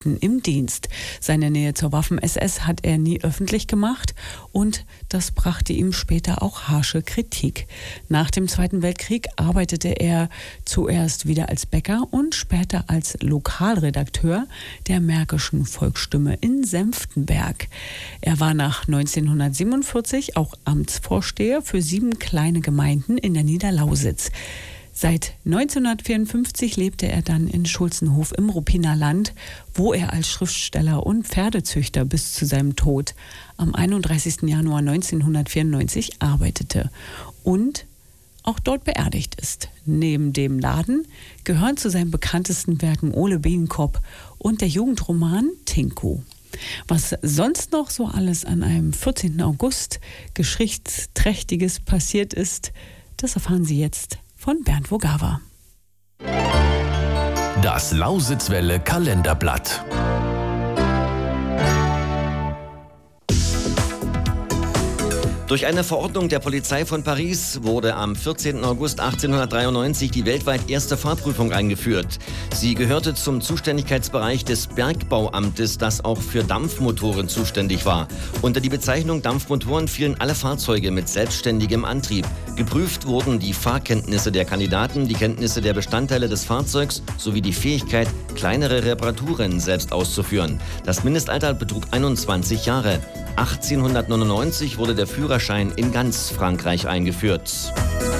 Beamten im Dienst. Seine Nähe zur Waffen-SS hat er nie öffentlich gemacht und das brachte ihm später auch harsche Kritik. Nach dem Zweiten Weltkrieg arbeitete er zuerst wieder als Bäcker und später als Lokalredakteur der Märkischen Volksstimme in Senftenberg. Er war nach 1947 auch Amtsvorsteher für 7 kleine Gemeinden in der Niederlausitz. Seit 1954 lebte er dann in Schulzenhof im Ruppiner Land, wo er als Schriftsteller und Pferdezüchter bis zu seinem Tod am 31. Januar 1994 arbeitete und auch dort beerdigt ist. Neben dem Laden gehören zu seinen bekanntesten Werken Ole Biedenkopf und der Jugendroman Tinku. Was sonst noch so alles an einem 14. August Geschichtsträchtiges passiert ist, das erfahren Sie jetzt von Bernd Vogawa. Das Lausitzwelle Kalenderblatt. Durch eine Verordnung der Polizei von Paris wurde am 14. August 1893 die weltweit erste Fahrprüfung eingeführt. Sie gehörte zum Zuständigkeitsbereich des Bergbauamtes, das auch für Dampfmotoren zuständig war. Unter die Bezeichnung Dampfmotoren fielen alle Fahrzeuge mit selbstständigem Antrieb. Geprüft wurden die Fahrkenntnisse der Kandidaten, die Kenntnisse der Bestandteile des Fahrzeugs sowie die Fähigkeit, kleinere Reparaturen selbst auszuführen. Das Mindestalter betrug 21 Jahre. 1899 wurde der Führerschein in ganz Frankreich eingeführt.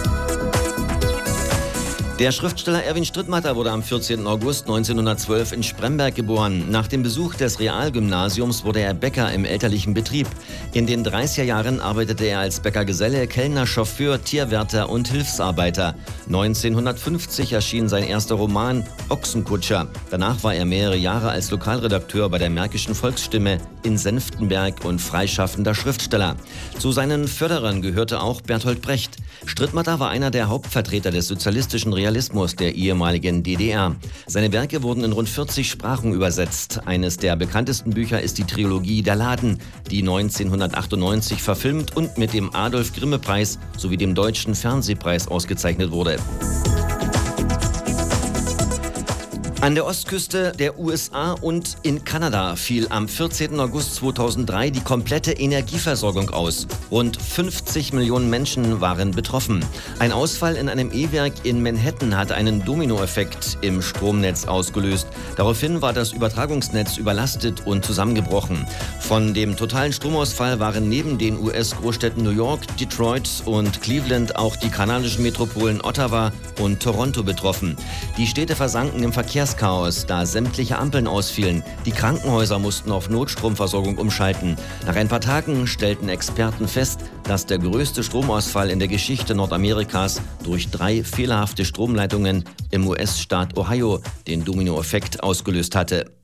Der Schriftsteller Erwin Strittmatter wurde am 14. August 1912 in Spremberg geboren. Nach dem Besuch des Realgymnasiums wurde er Bäcker im elterlichen Betrieb. In den 30er Jahren arbeitete er als Bäckergeselle, Kellner, Chauffeur, Tierwärter und Hilfsarbeiter. 1950 erschien sein erster Roman Ochsenkutscher. Danach war er mehrere Jahre als Lokalredakteur bei der Märkischen Volksstimme in Senftenberg und freischaffender Schriftsteller. Zu seinen Förderern gehörte auch Bertolt Brecht. Strittmatter war einer der Hauptvertreter des sozialistischen Realismus der ehemaligen DDR. Seine Werke wurden in rund 40 Sprachen übersetzt. Eines der bekanntesten Bücher ist die Trilogie Der Laden, die 1998 verfilmt und mit dem Adolf-Grimme-Preis sowie dem Deutschen Fernsehpreis ausgezeichnet wurde. An der Ostküste der USA und in Kanada fiel am 14. August 2003 die komplette Energieversorgung aus. Rund 50 Millionen Menschen waren betroffen. Ein Ausfall in einem E-Werk in Manhattan hat einen Dominoeffekt im Stromnetz ausgelöst. Daraufhin war das Übertragungsnetz überlastet und zusammengebrochen. Von dem totalen Stromausfall waren neben den US-Großstädten New York, Detroit und Cleveland auch die kanadischen Metropolen Ottawa und Toronto betroffen. Die Städte versanken im Verkehrschaos, da sämtliche Ampeln ausfielen. Die Krankenhäuser mussten auf Notstromversorgung umschalten. Nach ein paar Tagen stellten Experten fest, dass der größte Stromausfall in der Geschichte Nordamerikas durch 3 fehlerhafte Stromleitungen im US-Staat Ohio den Dominoeffekt ausgelöst hatte.